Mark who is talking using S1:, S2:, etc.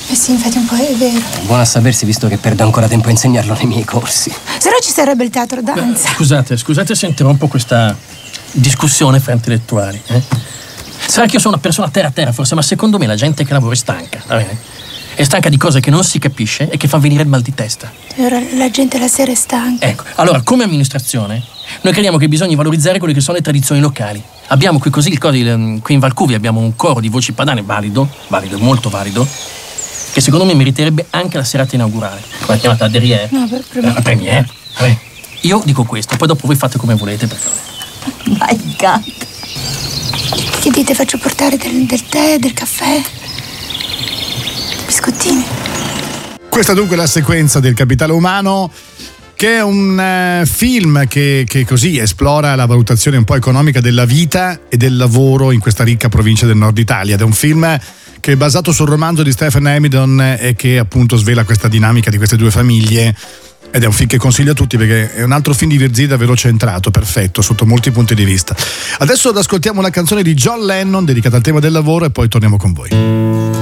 S1: Eh sì, infatti un po' è vero.
S2: Buono a sapersi, visto che perdo ancora tempo a insegnarlo nei miei corsi.
S1: Se no ci sarebbe il teatro danza.
S3: Scusate se interrompo questa discussione fra intellettuali. Sarà che io sono una persona terra a terra, forse, ma secondo me la gente che lavora è stanca, va bene? È stanca di cose che non si capisce e che fa venire il mal di testa.
S1: E ora la gente la sera è stanca.
S3: Ecco, allora, come amministrazione, noi crediamo che bisogna valorizzare quelle che sono le tradizioni locali. Abbiamo qui così qui in Valcuvia abbiamo un coro di voci padane valido, molto valido, che secondo me meriterebbe anche la serata inaugurale. Come è chiamata? Derrière?
S1: No, per
S3: premiere. Io dico questo, poi dopo voi fate come volete, perché...
S1: My God. Che dite? Faccio portare del tè, del caffè? Biscottini.
S4: Questa dunque è la sequenza del Capitale Umano, che è un film che così esplora la valutazione un po' economica della vita e del lavoro in questa ricca provincia del nord Italia. Ed è un film che è basato sul romanzo di Stephen Hamilton e che appunto svela questa dinamica di queste due famiglie. Ed è un film che consiglio a tutti perché è un altro film di Virzì davvero centrato, perfetto sotto molti punti di vista. Adesso ascoltiamo una canzone di John Lennon dedicata al tema del lavoro e poi torniamo con voi.